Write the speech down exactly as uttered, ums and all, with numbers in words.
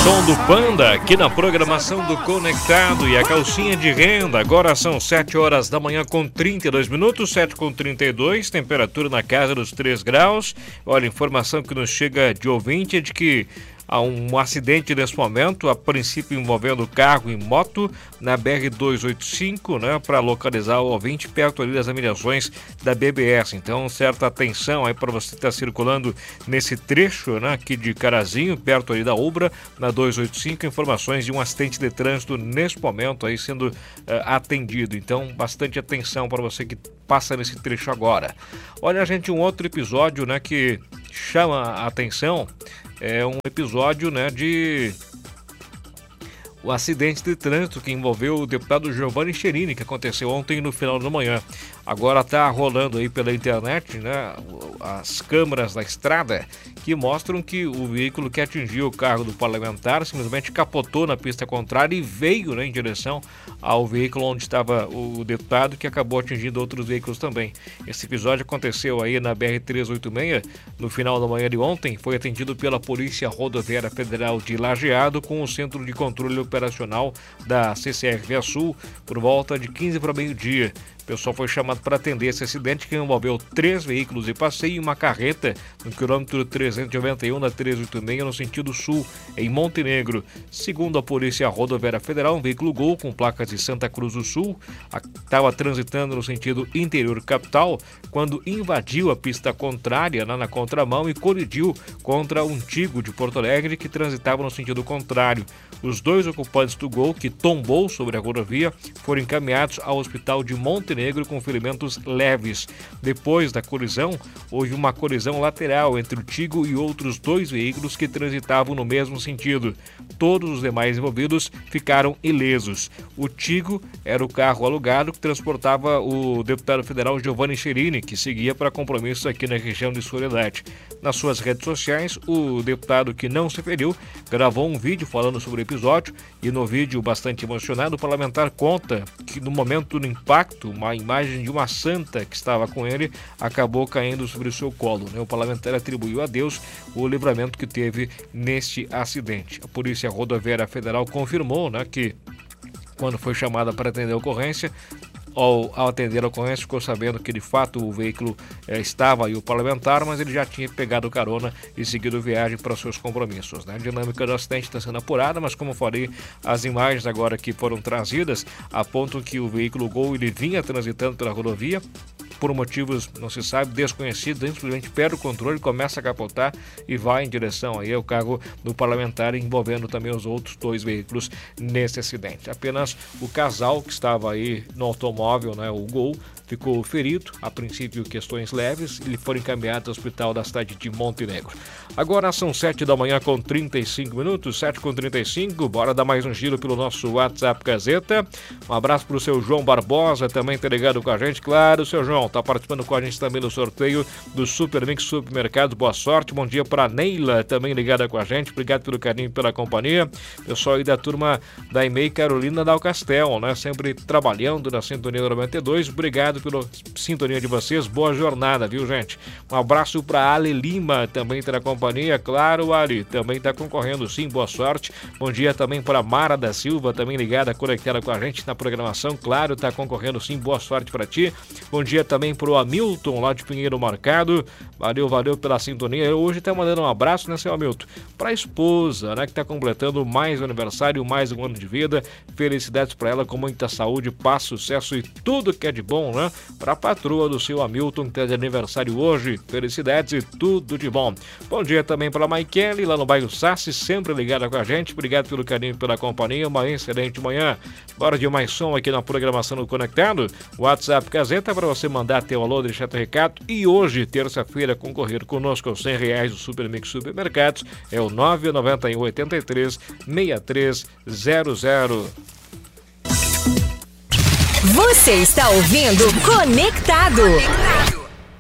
Som do Panda aqui na programação do Conectado e a calcinha de renda. Agora são sete horas da manhã com trinta e dois minutos, sete com trinta e dois, temperatura na casa dos três graus. Olha, informação que nos chega de ouvinte é de que há um acidente nesse momento, a princípio envolvendo carro e moto, na B R duzentos e oitenta e cinco, né, para localizar o ouvinte perto ali das imediações da B B S. Então, certa atenção aí para você que está circulando nesse trecho, né, aqui de Carazinho, perto ali da Ubra, na duzentos e oitenta e cinco, informações de um acidente de trânsito nesse momento aí sendo uh, atendido. Então, bastante atenção para você que passa nesse trecho agora. Olha, gente, um outro episódio, né, que chama a atenção. É um episódio, né, de o acidente de trânsito que envolveu o deputado Giovanni Cherini, que aconteceu ontem no final da manhã. Agora está rolando aí pela internet, né, as câmeras da estrada que mostram que o veículo que atingiu o carro do parlamentar simplesmente capotou na pista contrária e veio, né, em direção ao veículo onde estava o deputado, que acabou atingindo outros veículos também. Esse episódio aconteceu aí na B R trezentos e oitenta e seis no final da manhã de ontem. Foi atendido pela Polícia Rodoviária Federal de Lajeado com o Centro de Controle Operacional da C C R Via Sul por volta de quinze para meio-dia. O pessoal foi chamado para atender esse acidente que envolveu três veículos de passeio e uma carreta no quilômetro trezentos e noventa e um da trezentos e oitenta e seis no sentido sul, em Montenegro. Segundo a Polícia Rodoviária Federal, um veículo Gol com placas de Santa Cruz do Sul estava transitando no sentido interior capital quando invadiu a pista contrária lá na contramão e colidiu contra um Tigo de Porto Alegre que transitava no sentido contrário. Os dois ocupantes do Gol, que tombou sobre a rodovia, foram encaminhados ao hospital de Montenegro com ferimentos leves. Depois da colisão, houve uma colisão lateral entre o Tigo e outros dois veículos que transitavam no mesmo sentido. Todos os demais envolvidos ficaram ilesos. O Tigo era o carro alugado que transportava o deputado federal Giovanni Cherini, que seguia para compromissos aqui na região de Soledade. Nas suas redes sociais, o deputado, que não se feriu, gravou um vídeo falando sobre o episódio e no vídeo, bastante emocionado, o parlamentar conta que no momento do impacto, uma imagem de uma santa que estava com ele acabou caindo sobre o seu colo. O parlamentar atribuiu a Deus o livramento que teve neste acidente. A Polícia Rodoviária Federal confirmou, né, que quando foi chamada para atender a ocorrência, Ao, ao atender a ocorrência, ficou sabendo que de fato o veículo eh, estava aí o parlamentar, mas ele já tinha pegado carona e seguido viagem para os seus compromissos, né? A dinâmica do acidente está sendo apurada, mas como falei, as imagens agora que foram trazidas apontam que o veículo Gol ele vinha transitando pela rodovia por motivos, não se sabe, desconhecidos, simplesmente perde o controle, começa a capotar e vai em direção aí ao carro do parlamentar, envolvendo também os outros dois veículos nesse acidente. Apenas o casal que estava aí no automóvel, né, o Gol, ficou ferido, a princípio questões leves, ele foi encaminhado ao hospital da cidade de Montenegro. Agora são sete da manhã com trinta e cinco minutos, sete com trinta e cinco, bora dar mais um giro pelo nosso WhatsApp Gazeta. Um abraço para o seu João Barbosa, também tá ligado com a gente, claro, seu João, tá participando com a gente também do sorteio do Super Mix Supermercados, boa sorte, bom dia para Neila, também ligada com a gente, obrigado pelo carinho e pela companhia, pessoal aí da turma da E M E I Carolina Dal Castel, né, sempre trabalhando na Sintonia noventa e dois, obrigado pela sintonia de vocês, boa jornada, viu, gente? Um abraço para Ali Lima, também está na companhia, claro, Ali, também está concorrendo, sim, boa sorte. Bom dia também para Mara da Silva, também ligada, conectada com a gente na programação, claro, está concorrendo, sim, boa sorte para ti. Bom dia também para o Hamilton, lá de Pinheiro Marcado, valeu, valeu pela sintonia. Hoje está mandando um abraço, né, seu Hamilton? Para a esposa, né, que está completando mais um aniversário, mais um ano de vida, felicidades para ela, com muita saúde, paz, sucesso e tudo que é de bom, né? Para a patroa do seu Hamilton, que está de aniversário hoje, felicidades e tudo de bom. Bom dia também para a Maikele, lá no bairro Sassi, sempre ligada com a gente, obrigado pelo carinho e pela companhia, uma excelente manhã. Bora de mais som aqui na programação do Conectado, WhatsApp Gazeta para você mandar teu alô, deixar teu recado, e hoje, terça-feira, concorrer conosco aos cem reais do Super Mix Supermercados, é o nove nove um oito três seis três zero zero. Você está ouvindo Conectado. Conectado.